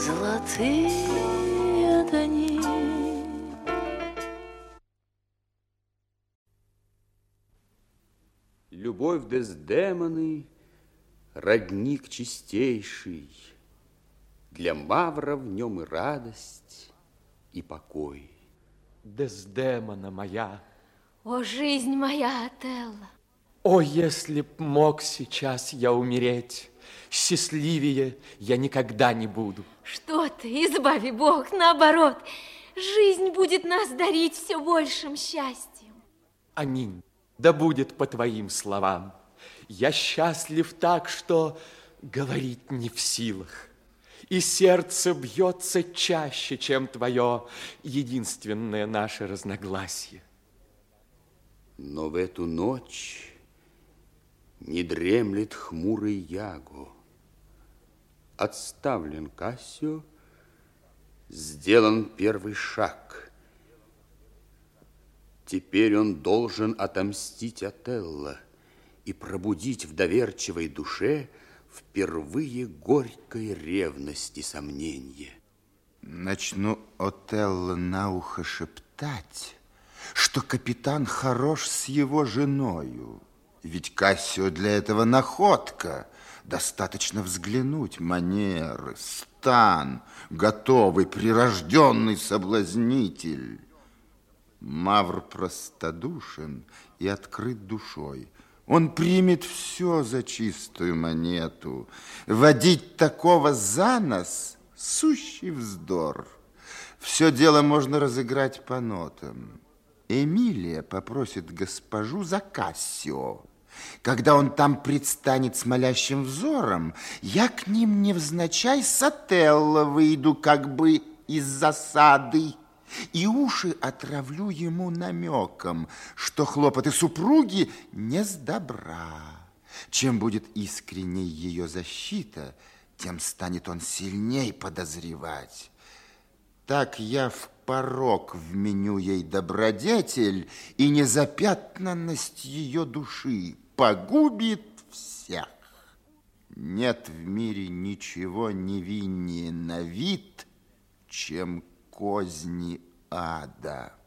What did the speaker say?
золотые дни. Любовь Дездемоны — родник чистейший, для Мавра в нем и радость, и покой. Дездемона моя! О, жизнь моя, Отелло! О, если б мог сейчас я умереть, счастливее я никогда не буду. Что ты, избави Бог, наоборот, жизнь будет нас дарить все большим счастьем. Аминь. Да будет по твоим словам. Я счастлив так, что говорить не в силах. И сердце бьется чаще, чем твое единственное наше разногласие. Но в эту ночь не дремлет хмурый Яго. Отставлен Кассио, сделан первый шаг. Теперь он должен отомстить Отелло и пробудить в доверчивой душе впервые горькой ревности сомнения. Начну Отелло на ухо шептать, что капитан хорош с его женою. Ведь Кассио для этого находка. Достаточно взглянуть, манеры, стан, готовый, прирожденный соблазнитель. Мавр простодушен и открыт душой. Он примет все за чистую монету. Водить такого за нос – сущий вздор. Все дело можно разыграть по нотам. Эмилия попросит госпожу за Кассио. Когда он там предстанет с молящим взором, я к ним невзначай с Отелло выйду как бы из засады. И уши отравлю ему намеком, что хлопоты супруги не с добра. Чем будет искренней ее защита, тем станет он сильней подозревать. Так я в порок вменю ей добродетель, и незапятнанность ее души погубит всех. Нет в мире ничего невиннее на вид, чем козни ада.